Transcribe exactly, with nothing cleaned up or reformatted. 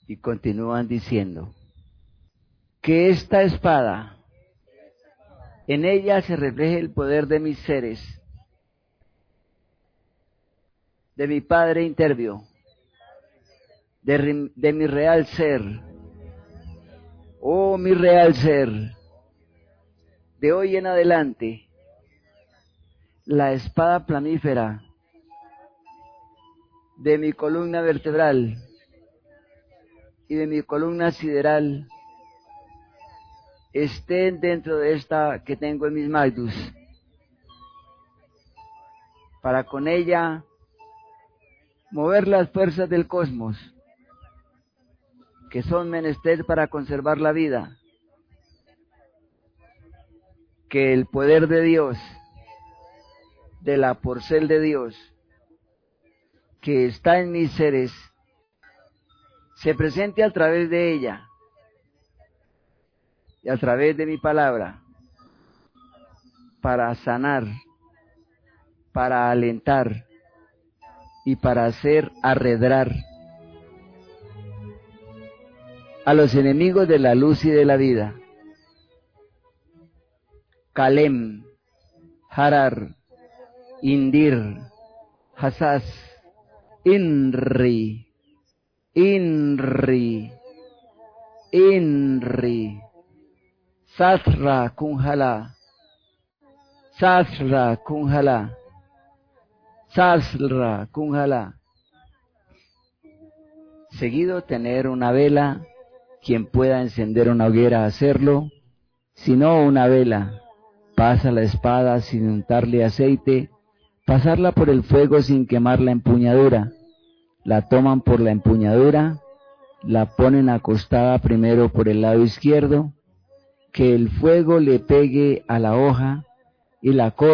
Y continúan diciendo que esta espada, en ella se refleje el poder de mis seres, de mi Padre intervio, de, de mi real ser. Oh, mi real ser, de hoy en adelante, la espada plamífera de mi columna vertebral y de mi columna sideral estén dentro de esta que tengo en mis magnus, para con ella mover las fuerzas del cosmos, que son menester para conservar la vida, que el poder de Dios, de la porcel de Dios, que está en mis seres, se presente a través de ella y a través de mi palabra, para sanar, para alentar y para hacer arredrar a los enemigos de la luz y de la vida. Kalem, Harar, Indir, Hasas, Inri, Inri, Inri, Sasra Kunjala, Sasra Kunjala, Sasra Kunjala. Seguido tener una vela, quien pueda encender una hoguera, hacerlo, si no una vela, pasa la espada sin untarle aceite, pasarla por el fuego sin quemar la empuñadura, la toman por la empuñadura, la ponen acostada primero por el lado izquierdo, que el fuego le pegue a la hoja y la corten